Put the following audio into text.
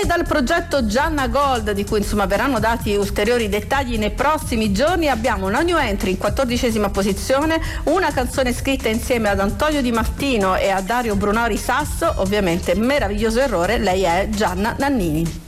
dal progetto Gianna Gold, di cui insomma verranno dati ulteriori dettagli nei prossimi giorni, abbiamo una new entry in 14ª posizione, una canzone scritta insieme ad Antonio Di Martino e a Dario Brunori Sasso, ovviamente Meraviglioso errore, lei è Gianna Nannini.